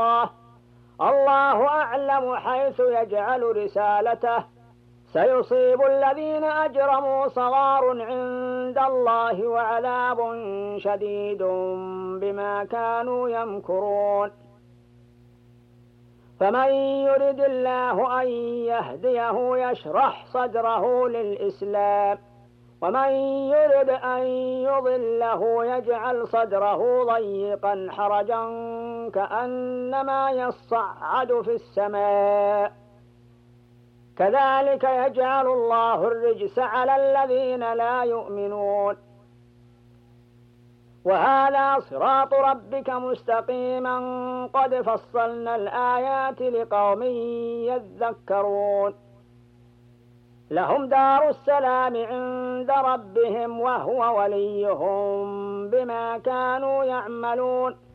الله أعلم حيث يجعل رسالته سيصيب الذين أجرموا صغار عند الله وعذاب شديد بما كانوا يمكرون فمن يرد الله أن يهديه يشرح صدره للإسلام ومن يرد أن يضله يجعل صدره ضيقا حرجا كأنما يصعد في السماء كذلك يجعل الله الرجس على الذين لا يؤمنون وهذا صراط ربك مستقيما قد فصلنا الآيات لقوم يذكرون لهم دار السلام عند ربهم وهو وليهم بما كانوا يعملون